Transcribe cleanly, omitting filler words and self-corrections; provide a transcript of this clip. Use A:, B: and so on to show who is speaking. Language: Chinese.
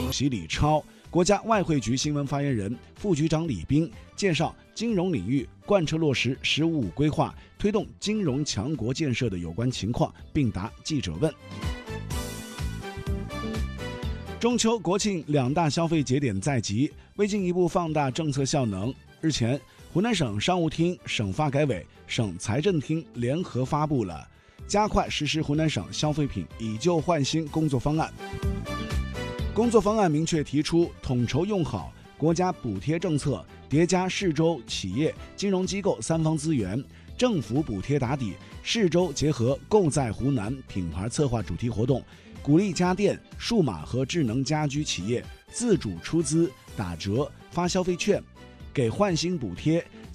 A: 主席李超、国家外汇局新闻发言人、副局长李斌介绍金融领域贯彻落实“十五五”规划，推动金融强国建设的有关情况，并答记者问。中秋、国庆两大消费节点在即，为进一步放大政策效能，日前，湖南省商务厅、省发改委、省财政厅联合发布了加快实施湖南省消费品以旧换新工作方案。工作方案明确提出，统筹用好国家补贴政策，叠加市州、企业、金融机构三方资源，政府补贴打底，市州结合购在湖南品牌策划主题活动，鼓励家电、数码和智能家居企业自主出资、打折、发消费券，给换新补贴，